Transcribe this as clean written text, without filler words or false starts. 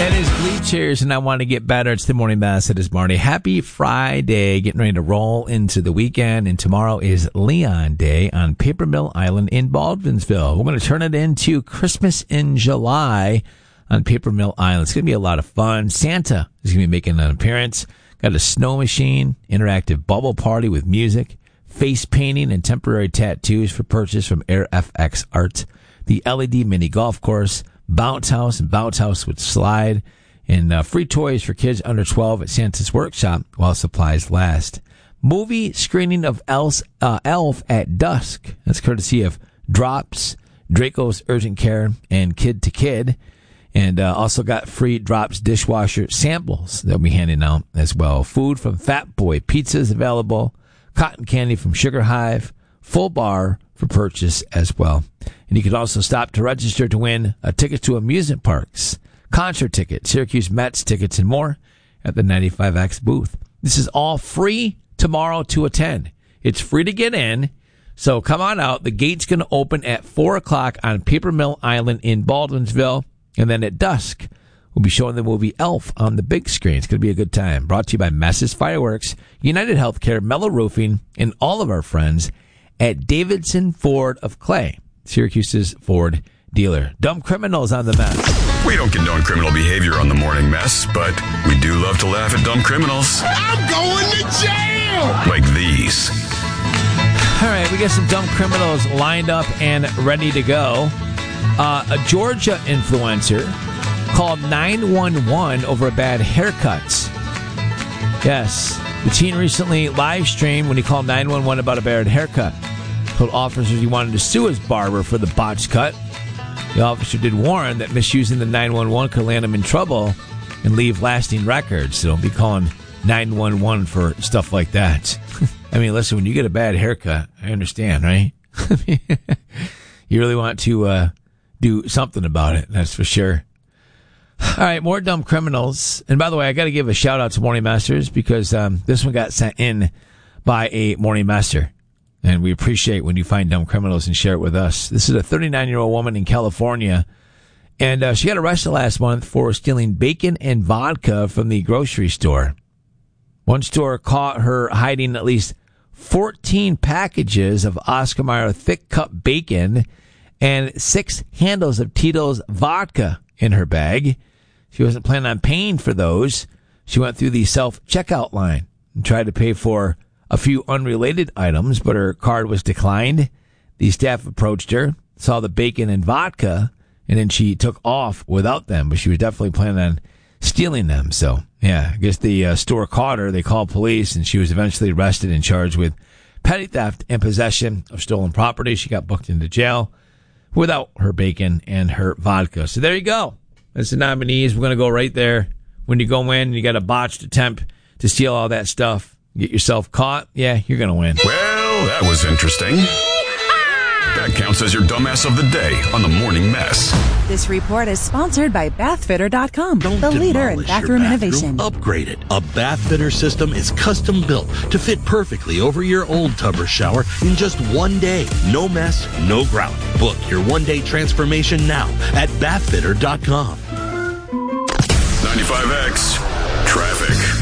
It is Bleachers, and I want to get better. It's the Morning Mess. It is Marty. Happy Friday. Getting ready to roll into the weekend, and tomorrow is Leon Day on Paper Mill Island in Baldwinsville. We're going to turn it into Christmas in July on Paper Mill Island. It's going to be a lot of fun. Santa is going to be making an appearance. Got a snow machine, interactive bubble party with music, face painting, and temporary tattoos for purchase from Air FX Art. The LED mini golf course, bounce house and bounce house with slide, and free toys for kids under 12 at Santa's Workshop while supplies last. Movie screening of Elf at dusk. That's courtesy of Drops, Draco's Urgent Care, and Kid to Kid. And also got free Drops dishwasher samples they'll be handing out as well. Food from Fat Boy Pizzas available. Cotton candy from Sugar Hive. Full bar for purchase as well. And you can also stop to register to win a ticket to amusement parks, concert tickets, Syracuse Mets tickets, and more at the 95X booth. This is all free tomorrow to attend. It's free to get in, so come on out. The gate's going to open at 4 o'clock on Paper Mill Island in Baldwinsville, and then at dusk, we'll be showing the movie Elf on the big screen. It's going to be a good time. Brought to you by Messes Fireworks, United Healthcare, Mellow Roofing, and all of our friends at Davidson Ford of Clay, Syracuse's Ford dealer. Dumb Criminals on the Mess. We don't condone criminal behavior on the Morning Mess, but we do love to laugh at dumb criminals. I'm going to jail! Like these. All right, we got some dumb criminals lined up and ready to go. A Georgia influencer called 911 over a bad haircut. Yes, the teen recently live streamed when he called 911 about a bad haircut. Told officers he wanted to sue his barber for the botched cut. The officer did warn that misusing the 911 could land him in trouble and leave lasting records. So don't be calling 911 for stuff like that. I mean, listen, when you get a bad haircut, I understand, right? You really want to do something about it, that's for sure. All right, more dumb criminals. And by the way, I got to give a shout out to Morning Masters because this one got sent in by a Morning Master. And we appreciate when you find dumb criminals and share it with us. This is a 39-year-old woman in California. And she got arrested last month for stealing bacon and vodka from the grocery store. One store caught her hiding at least 14 packages of Oscar Mayer thick cup bacon and 6 handles of Tito's vodka in her bag. She wasn't planning on paying for those. She went through the self-checkout line and tried to pay for a few unrelated items, but her card was declined. The staff approached her, saw the bacon and vodka, and then she took off without them, but she was definitely planning on stealing them. So, yeah, I guess the store caught her. They called police, and she was eventually arrested and charged with petty theft and possession of stolen property. She got booked into jail without her bacon and her vodka. So there you go. That's the nominees. We're going to go right there. When you go in, you got a botched attempt to steal all that stuff. Get yourself caught. Yeah, you're going to win. Well, that was interesting. That counts as your dumbass of the day on the Morning Mess. This report is sponsored by BathFitter.com, the leader in bathroom innovation. Upgrade it. A BathFitter system is custom built to fit perfectly over your old tub or shower in just one day. No mess, no grout. Book your one-day transformation now at BathFitter.com. 95X Traffic.